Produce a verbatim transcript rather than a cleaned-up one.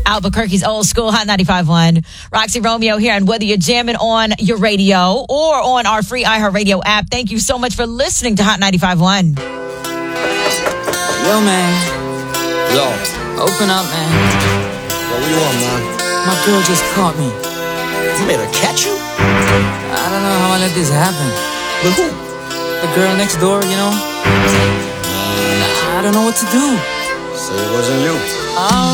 Albuquerque's old school Hot ninety-five point one. Roxy Romeo here, and whether you're jamming on your radio or on our free iHeartRadio app, thank you so much for listening to Hot ninety-five point one. Yo, man. Yo. Open up, man. Yo, what you want, man? My girl just caught me. You made her catch you? I don't know how I let this happen. But who? The girl next door, you know? I don't know what to do. Say it wasn't you. Oh.